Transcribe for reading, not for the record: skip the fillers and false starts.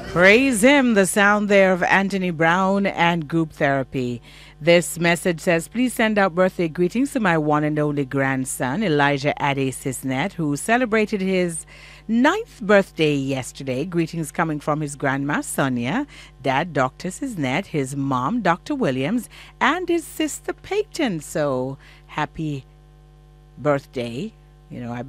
Praise him, the sound there of Anthony Brown and Group Therapy. This message says, please send out birthday greetings to my one and only grandson, Elijah Ade Cisnet, who celebrated his 9th birthday yesterday. Greetings coming from his grandma, Sonia, dad, Dr. Cisnet, his mom, Dr. Williams, and his sister, Peyton. So, happy birthday. I